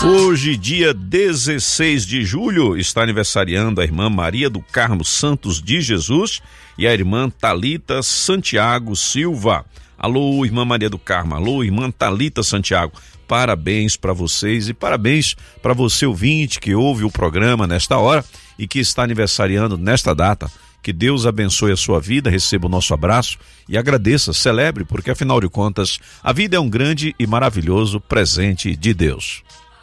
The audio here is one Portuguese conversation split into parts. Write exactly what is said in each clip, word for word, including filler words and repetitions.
Hoje, dia dezesseis de julho, está aniversariando a irmã Maria do Carmo Santos de Jesus e a irmã Thalita Santiago Silva. Alô, irmã Maria do Carmo, alô, irmã Thalita Santiago. Parabéns para vocês e parabéns para você ouvinte que ouve o programa nesta hora e que está aniversariando nesta data. Que Deus abençoe a sua vida, receba o nosso abraço e agradeça, celebre, porque afinal de contas, a vida é um grande e maravilhoso presente de Deus.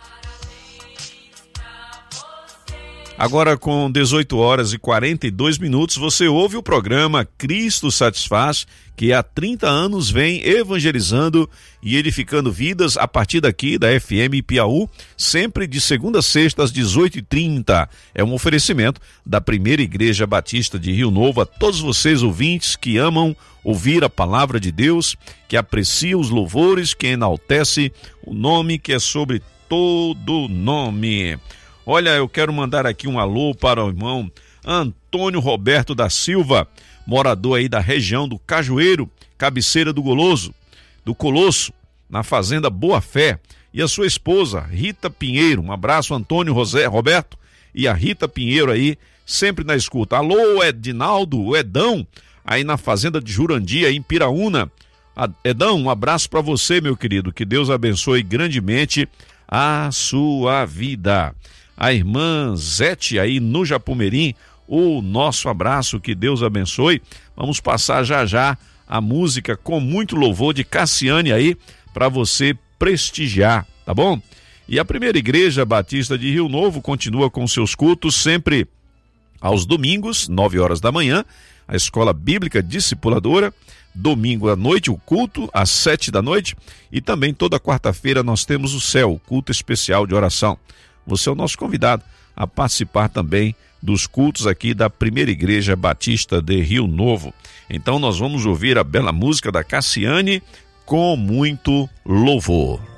Agora, com dezoito horas e quarenta e dois minutos, você ouve o programa Cristo Satisfaz, que há trinta anos vem evangelizando e edificando vidas a partir daqui da F M Piauí, sempre de segunda a sexta às dezoito e trinta. É um oferecimento da Primeira Igreja Batista de Rio Novo a todos vocês ouvintes que amam ouvir a palavra de Deus, que apreciam os louvores, que enaltece o nome que é sobre todo nome. Olha, eu quero mandar aqui um alô para o irmão Antônio Roberto da Silva, morador aí da região do Cajueiro, cabeceira do Goloso, do Colosso, na fazenda Boa Fé, e a sua esposa Rita Pinheiro. Um abraço, Antônio José Roberto e a Rita Pinheiro aí, sempre na escuta. Alô, Edinaldo, o Edão, aí na fazenda de Jurandia, em Piraúna. Edão, um abraço para você, meu querido, que Deus abençoe grandemente a sua vida. A irmã Zete aí no Japumerim, o nosso abraço, que Deus abençoe. Vamos passar já já a música com muito louvor de Cassiane aí para você prestigiar, tá bom? E a Primeira Igreja Batista de Rio Novo continua com seus cultos sempre aos domingos, nove horas da manhã, a Escola Bíblica Discipuladora, domingo à noite o culto às sete da noite e também toda quarta-feira nós temos o céu, culto especial de oração. Você é o nosso convidado a participar também dos cultos aqui da Primeira Igreja Batista de Rio Novo. Então nós vamos ouvir a bela música da Cassiane com muito louvor.